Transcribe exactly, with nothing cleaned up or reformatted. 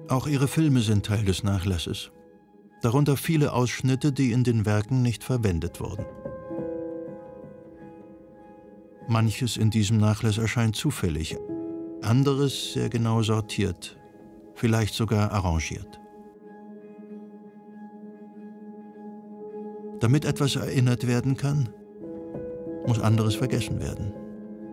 Auch ihre Filme sind Teil des Nachlasses. Darunter viele Ausschnitte, die in den Werken nicht verwendet wurden. Manches in diesem Nachlass erscheint zufällig, anderes sehr genau sortiert, vielleicht sogar arrangiert. Damit etwas erinnert werden kann, muss anderes vergessen werden.